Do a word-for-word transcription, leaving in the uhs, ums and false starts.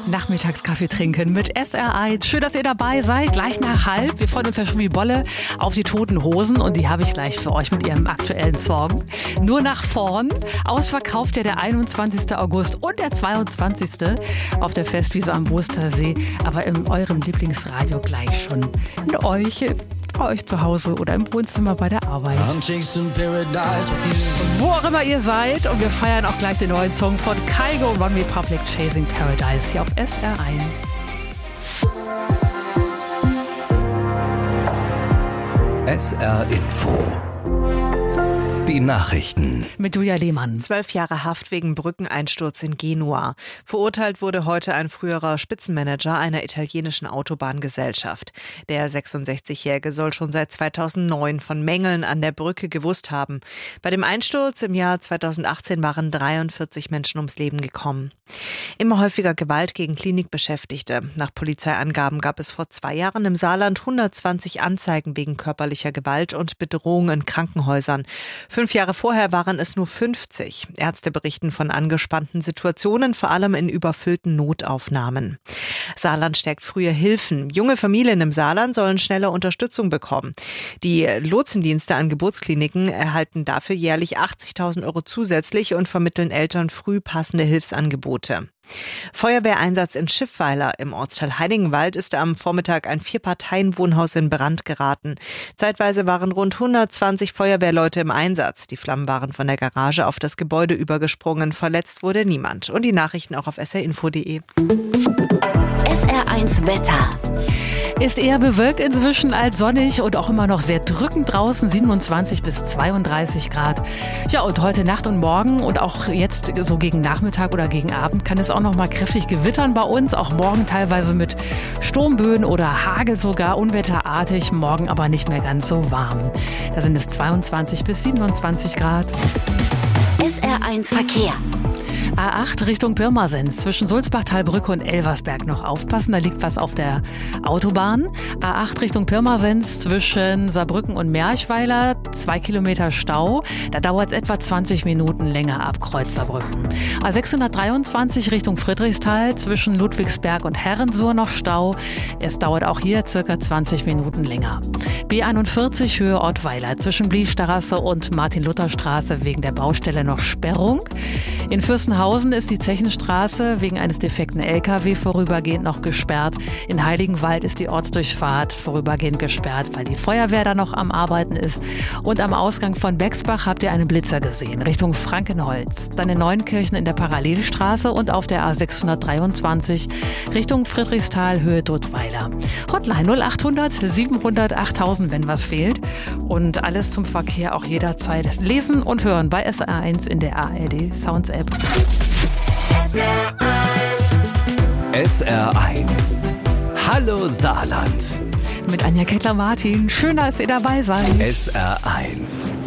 Nachmittagskaffee trinken mit S R eins. Schön, dass ihr dabei seid. Gleich nach halb. Wir freuen uns ja schon wie Bolle auf die Toten Hosen. Und die habe ich gleich für euch mit ihrem aktuellen Song. Nur nach vorn. Ausverkauft ja der einundzwanzigsten August und der zweiundzwanzigsten auf der Festwiese am Wustersee. Aber in eurem Lieblingsradio gleich schon. In euch, bei euch zu Hause oder im Wohnzimmer bei der Arbeit. Wo auch immer ihr seid. Und wir feiern auch gleich den neuen Song von Kygo, One Republic, Chasing Paradise, hier auf S R eins. S R Info. Die Nachrichten. Mit Julia Lehmann. Zwölf Jahre Haft wegen Brückeneinsturz in Genua. Verurteilt wurde heute ein früherer Spitzenmanager einer italienischen Autobahngesellschaft. Der sechsundsechzigjährige soll schon seit zweitausendneun von Mängeln an der Brücke gewusst haben. Bei dem Einsturz im Jahr zweitausendachtzehn waren dreiundvierzig Menschen ums Leben gekommen. Immer häufiger Gewalt gegen Klinikbeschäftigte. Nach Polizeiangaben gab es vor zwei Jahren im Saarland hundertzwanzig Anzeigen wegen körperlicher Gewalt und Bedrohung in Krankenhäusern. Fünf Jahre vorher waren es nur fünfzig. Ärzte berichten von angespannten Situationen, vor allem in überfüllten Notaufnahmen. Saarland stärkt frühe Hilfen. Junge Familien im Saarland sollen schneller Unterstützung bekommen. Die Lotsendienste an Geburtskliniken erhalten dafür jährlich achtzigtausend Euro zusätzlich und vermitteln Eltern früh passende Hilfsangebote. Feuerwehreinsatz in Schiffweiler im Ortsteil Heiligenwald ist am Vormittag ein Vier-Parteien-Wohnhaus in Brand geraten. Zeitweise waren rund hundertzwanzig Feuerwehrleute im Einsatz. Die Flammen waren von der Garage auf das Gebäude übergesprungen. Verletzt wurde niemand. Und die Nachrichten auch auf s r info punkt d e. S R eins Wetter. Ist eher bewölkt inzwischen als sonnig und auch immer noch sehr drückend draußen, siebenundzwanzig bis zweiunddreißig Grad. Ja, und heute Nacht und morgen und auch jetzt so gegen Nachmittag oder gegen Abend kann es auch noch mal kräftig gewittern bei uns. Auch morgen teilweise mit Sturmböen oder Hagel sogar, unwetterartig, morgen aber nicht mehr ganz so warm. Da sind es zweiundzwanzig bis siebenundzwanzig Grad. S R eins Verkehr. A acht Richtung Pirmasens, zwischen Sulzbach-Talbrücke und Elversberg noch aufpassen, da liegt was auf der Autobahn. A acht Richtung Pirmasens zwischen Saarbrücken und Merchweiler, zwei Kilometer Stau, da dauert es etwa zwanzig Minuten länger ab Kreuz Saarbrücken. A sechshundertdreiundzwanzig Richtung Friedrichsthal, zwischen Ludwigsberg und Herrensur noch Stau, es dauert auch hier circa zwanzig Minuten länger. B einundvierzig Höhe Ottweiler, zwischen Bliesterrasse und Martin-Luther-Straße wegen der Baustelle noch Sperrung. In Fürstenhausen ist die Zechenstraße wegen eines defekten L K W vorübergehend noch gesperrt. In Heiligenwald ist die Ortsdurchfahrt vorübergehend gesperrt, weil die Feuerwehr da noch am Arbeiten ist. Und am Ausgang von Bexbach habt ihr einen Blitzer gesehen, Richtung Frankenholz. Dann in Neunkirchen in der Parallelstraße und auf der A sechshundertdreiundzwanzig Richtung Friedrichsthal, Höhe Duttweiler. Hotline null achthundert siebenhundert achttausend, wenn was fehlt. Und alles zum Verkehr auch jederzeit lesen und hören bei S R eins in der A R D Sounds App. S R eins. S R eins. Hallo Saarland. Mit Anja Kettler-Martin. Schön, dass ihr dabei seid. S R eins.